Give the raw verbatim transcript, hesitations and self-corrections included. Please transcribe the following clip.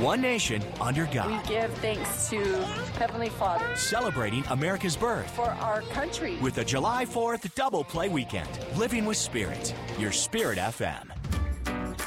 One nation under God. We give thanks to Heavenly Father. Celebrating America's birth. For our country. With the July fourth Double Play Weekend. Living with Spirit. Your Spirit F M.